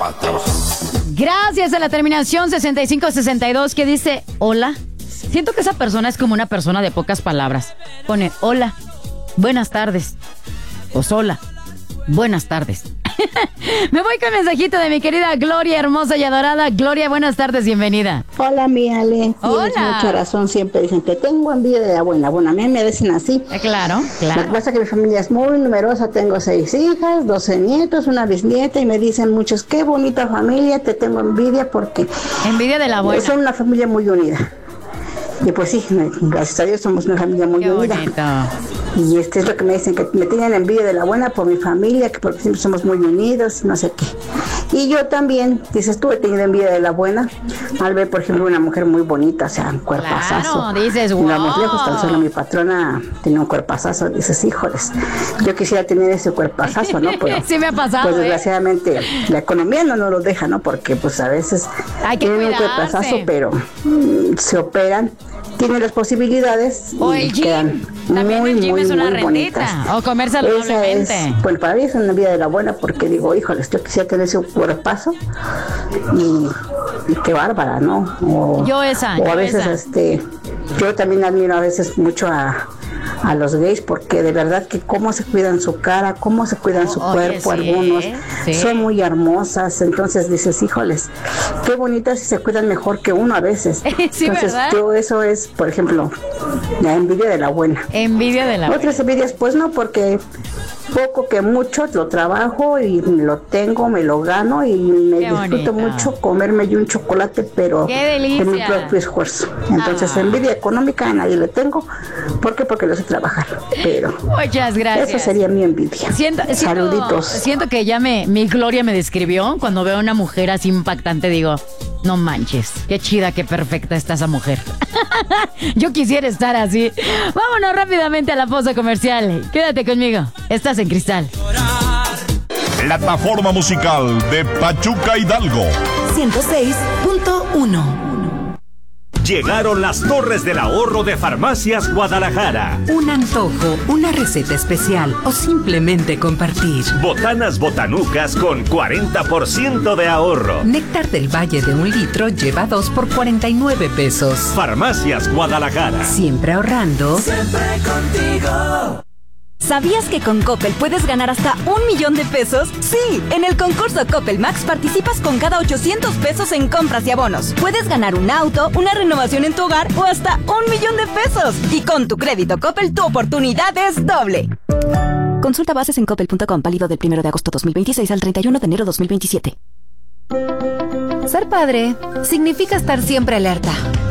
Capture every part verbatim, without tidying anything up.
a trabajar. Gracias a la terminación sesenta y cinco sesenta y dos que dice hola. Siento que esa persona es como una persona de pocas palabras. Pone hola, buenas tardes. Pues hola, buenas tardes. Me voy con el mensajito de mi querida Gloria, hermosa y adorada. Gloria, buenas tardes, bienvenida. Hola, mi Ale. Hola. Tienes mucha razón, siempre dicen que tengo envidia de la buena. Bueno, a mí me dicen así. Eh, claro, claro. Lo que pasa es que mi familia es muy numerosa. Tengo seis hijas, doce nietos, una bisnieta y me dicen muchos, qué bonita familia, te tengo envidia porque... Envidia de la buena. Son una familia muy unida. Y pues sí, gracias a Dios somos una familia muy Qué unida. bonito. Y este es lo que me dicen, que me tienen envidia de la buena por mi familia, que porque siempre somos muy unidos, no sé qué. Y yo también, dices tú, he tenido envidia de la buena al ver, por ejemplo, una mujer muy bonita, o sea, un cuerpazazo. Claro, dices, wow. No vamos lejos, tan solo mi patrona tenía un cuerpazazo, dices, híjoles, yo quisiera tener ese cuerpazazo, ¿no? Pero, sí me ha pasado, pues ¿eh? Desgraciadamente la economía no nos lo deja, ¿no? Porque pues a veces hay que tienen un cuidarse. cuerpazazo, pero mm, se operan, tienen las posibilidades o y el gym. quedan También muy, el gym muy, es una muy rentita. bonitas. O comer Esa saludablemente. es, pues para mí es una vida de la buena porque digo, híjoles, yo quisiera tener ese cuerpazo y, y qué bárbara, ¿no? O, yo esa. O yo a veces, esa. este, yo también admiro a veces mucho a, a los gays porque de verdad que cómo se cuidan su cara, cómo se cuidan su Oye, cuerpo, sí, algunos sí. son muy hermosas, entonces dices, híjoles, qué bonitas y se cuidan mejor que uno a veces. Sí, entonces ¿verdad? yo eso es, por ejemplo, la envidia de la buena. Envidia de la buena. Otras envidias pues no, porque poco que mucho lo trabajo y lo tengo, me lo gano y me Qué disfruto bonito. mucho comerme yo un chocolate, pero Qué delicia. de mi propio esfuerzo. Entonces Ah. envidia económica a nadie le tengo. ¿Por qué? Porque lo sé trabajar. Pero Muchas gracias. eso sería mi envidia. Siento, siento, Saluditos. siento que ya me, mi Gloria me describió. Cuando veo a una mujer así impactante, digo, no manches, qué chida, qué perfecta está esa mujer. Yo quisiera estar así. Vámonos rápidamente a la pausa comercial. Quédate conmigo. Estás en Cristal. Plataforma musical de Pachuca Hidalgo. ciento seis punto uno. Llegaron las Torres del Ahorro de Farmacias Guadalajara. Un antojo, una receta especial o simplemente compartir. Botanas botanucas con cuarenta por ciento de ahorro. Néctar del Valle de un litro lleva dos por cuarenta y nueve pesos. Farmacias Guadalajara. Siempre ahorrando. Siempre contigo. ¿Sabías que con Coppel puedes ganar hasta un millón de pesos? Sí, en el concurso Coppel Max participas con cada ochocientos pesos en compras y abonos. Puedes ganar un auto, una renovación en tu hogar o hasta un millón de pesos. Y con tu crédito Coppel tu oportunidad es doble. Consulta bases en coppel punto com, válido del primero de agosto dos mil veintiséis al treinta y uno de enero dos mil veintisiete. Ser padre significa estar siempre alerta.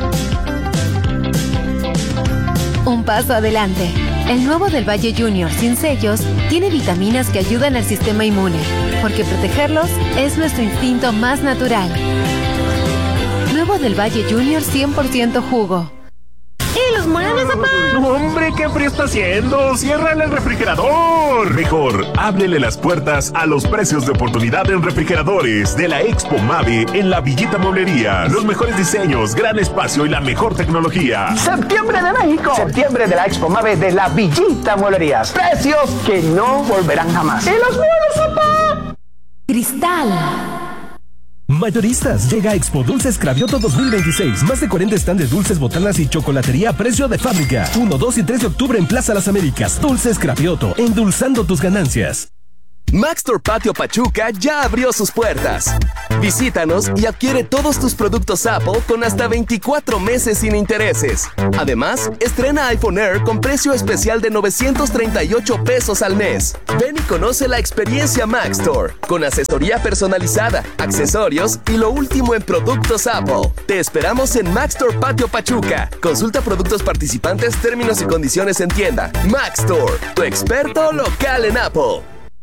Un paso adelante. El nuevo del Valle Junior sin sellos tiene vitaminas que ayudan al sistema inmune, porque protegerlos es nuestro instinto más natural. Nuevo del Valle Junior cien por ciento jugo. ¡Y los muebles, papá! ¡No, hombre, qué frío está haciendo! ¡Ciérrale el refrigerador! Mejor, ábrele las puertas a los precios de oportunidad en refrigeradores de la Expo Mave en la Villita Mueblería. Los mejores diseños, gran espacio y la mejor tecnología. Septiembre de México. Septiembre de la Expo Mave de la Villita Mueblerías. Precios que no volverán jamás. ¡Y los muebles, papá! Cristal. Mayoristas, llega a Expo Dulces Cravioto dos mil veintiséis. Más de cuarenta stands de dulces, botanas y chocolatería a precio de fábrica. uno, dos y tres de octubre en Plaza Las Américas. Dulces Cravioto, endulzando tus ganancias. Maxtor Patio Pachuca ya abrió sus puertas. Visítanos y adquiere todos tus productos Apple con hasta veinticuatro meses sin intereses. Además, estrena iPhone Air con precio especial de novecientos treinta y ocho pesos al mes. Ven y conoce la experiencia Maxtor, con asesoría personalizada, accesorios y lo último en productos Apple. Te esperamos en Maxtor Patio Pachuca. Consulta productos participantes, términos y condiciones en tienda. Maxtor, tu experto local en Apple.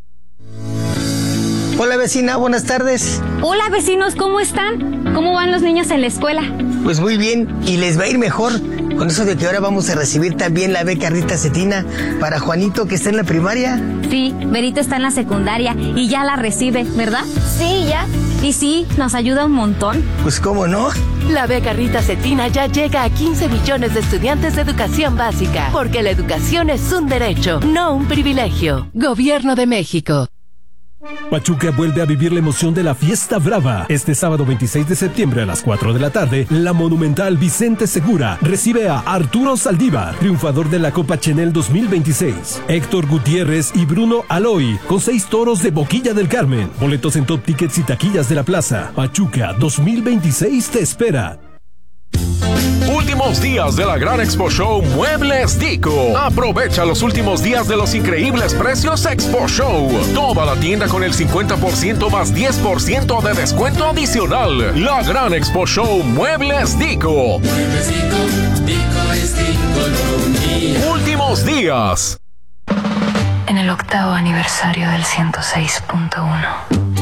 Hola vecina, buenas tardes. Hola vecinos, ¿cómo están? ¿Cómo van los niños en la escuela? Pues muy bien, y les va a ir mejor con eso de que ahora vamos a recibir también la beca Rita Cetina para Juanito que está en la primaria. Sí, Berito está en la secundaria y ya la recibe, ¿verdad? Sí, ya. Y sí, nos ayuda un montón. Pues cómo no. La beca Rita Cetina ya llega a quince millones de estudiantes de educación básica, porque la educación es un derecho, no un privilegio. Gobierno de México. Pachuca vuelve a vivir la emoción de la Fiesta Brava. Este sábado veintiséis de septiembre a las cuatro de la tarde, la Monumental Vicente Segura recibe a Arturo Saldívar, triunfador de la Copa Chenel dos mil veintiséis. Héctor Gutiérrez y Bruno Aloy, con seis toros de Boquilla del Carmen. Boletos en Top Tickets y taquillas de la plaza. Pachuca dos mil veintiséis te espera. Últimos días de la Gran Expo Show Muebles Dico. Aprovecha los últimos días de los increíbles precios Expo Show. Toda la tienda con el cincuenta por ciento más diez por ciento de descuento adicional. La Gran Expo Show Muebles Dico. Muebles Dico, Dico es Dico lo mío. Últimos días. En el octavo aniversario del ciento seis punto uno.